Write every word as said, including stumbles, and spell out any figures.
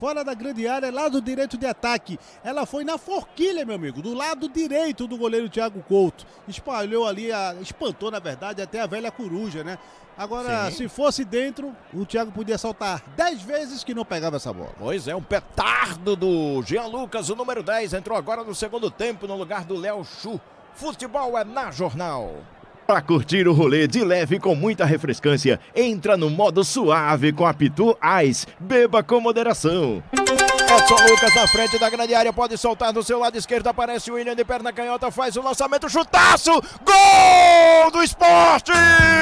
Fora da grande área, lado direito de ataque. Ela foi na forquilha, meu amigo, do lado direito do goleiro Thiago Couto. Espalhou ali, a, espantou na verdade até a velha coruja, né? Agora, Sim. se fosse dentro, o Thiago podia saltar dez vezes que não pegava essa bola. Pois é, um petardo do Jean Lucas, o número dez, entrou agora no segundo tempo no lugar do Léo Chu. Futebol é na Jornal. Para curtir o rolê de leve com muita refrescância, entra no modo suave com a Pitu Ice. Beba com moderação. Edson Lucas na frente da grande área, pode soltar do seu lado esquerdo, aparece o William de perna canhota, faz o lançamento, chutaço, gol do Sport!